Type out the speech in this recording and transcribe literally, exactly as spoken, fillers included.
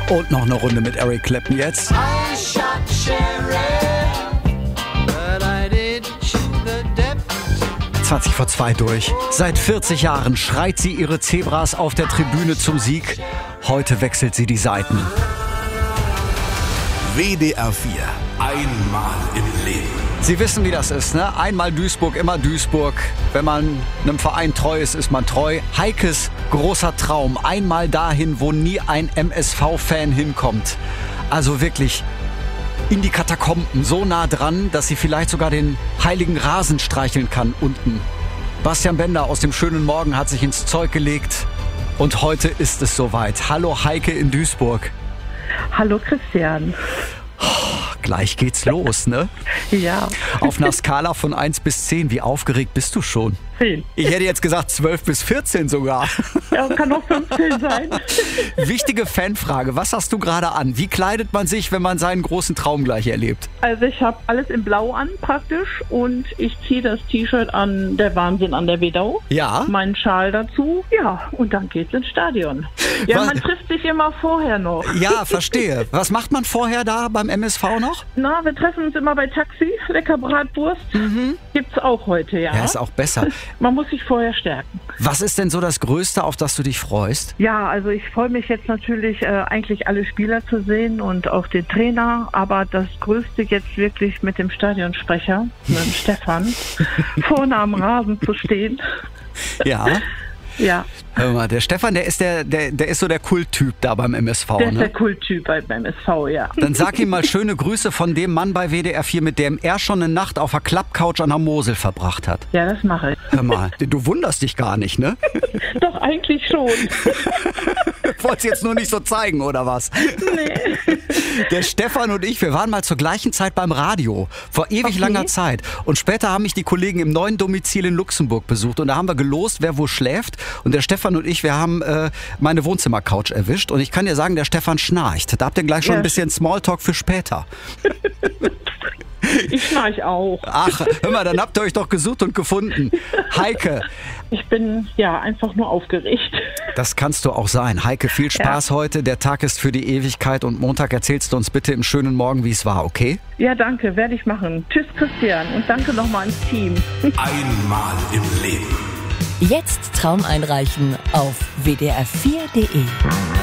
Und noch eine Runde mit Eric Clapton jetzt. I shot Sharon, but I didn't shoot the deputy. zwanzig vor zwei durch. Seit vierzig Jahren schreit sie ihre Zebras auf der Tribüne zum Sieg. Heute wechselt sie die Seiten. W D R vier. Einmal im Leben. Sie wissen, wie das ist, ne? Einmal Duisburg, immer Duisburg. Wenn man einem Verein treu ist, ist man treu. Heikes großer Traum. Einmal dahin, wo nie ein M S V-Fan hinkommt. Also wirklich in die Katakomben. So nah dran, dass sie vielleicht sogar den heiligen Rasen streicheln kann unten. Bastian Bender aus dem schönen Morgen hat sich ins Zeug gelegt. Und heute ist es soweit. Hallo Heike in Duisburg. Hallo Christian. Gleich geht's los, ne? Ja. Auf einer Skala von eins bis zehn, wie aufgeregt bist du schon? zehn. Ich hätte jetzt gesagt zwölf bis vierzehn sogar. Ja, kann auch fünfzehn sein. Wichtige Fanfrage, was hast du gerade an? Wie kleidet man sich, wenn man seinen großen Traum gleich erlebt? Also ich habe alles in Blau an praktisch und ich ziehe das T-Shirt an, der Wahnsinn an der Wedau. Ja. Meinen Schal dazu. Ja, und dann geht's ins Stadion. Ja, Was? man trifft sich immer vorher noch. Ja, verstehe. Was macht man vorher da beim M S V noch? Na, wir treffen uns immer bei Taxi. Lecker Bratwurst. Mhm. Gibt's auch heute, ja. Ja, ist auch besser. Man muss sich vorher stärken. Was ist denn so das Größte, auf das du dich freust? Ja, also ich freue mich jetzt natürlich, äh, eigentlich alle Spieler zu sehen und auch den Trainer. Aber das Größte jetzt wirklich mit dem Stadionsprecher, mit dem Stefan, vorne am Rasen zu stehen. Ja. Ja. Hör mal, der Stefan, der ist der, der, der ist so der Kulttyp da beim M S V, Der ist ne? der Kulttyp beim M S V, ja. Dann sag ihm mal schöne Grüße von dem Mann bei W D R vier, mit dem er schon eine Nacht auf der Klappcouch an der Mosel verbracht hat. Ja, das mache ich. Hör mal, du wunderst dich gar nicht, ne? Doch, eigentlich schon. Wollt's jetzt nur nicht so zeigen, oder was? Nee. Der Stefan und ich, wir waren mal zur gleichen Zeit beim Radio. Vor ewig Okay. langer Zeit. Und später haben mich die Kollegen im neuen Domizil in Luxemburg besucht. Und da haben wir gelost, wer wo schläft. Und der Stefan und ich, wir haben äh, meine Wohnzimmercouch erwischt. Und ich kann dir sagen, der Stefan schnarcht. Da habt ihr gleich schon Ja. ein bisschen Smalltalk für später. Ich schnarch auch. Ach, hör mal, dann habt ihr euch doch gesucht und gefunden. Heike, Ich bin ja einfach nur aufgeregt. das kannst du auch sein. Heike, viel Spaß heute. Der Tag ist für die Ewigkeit. Und Montag erzählst du uns bitte im schönen Morgen, wie es war, okay? Ja, danke, werde ich machen. Tschüss, Christian. Und danke nochmal ans Team. Einmal im Leben. Jetzt Traum einreichen auf w d r vier punkt d e.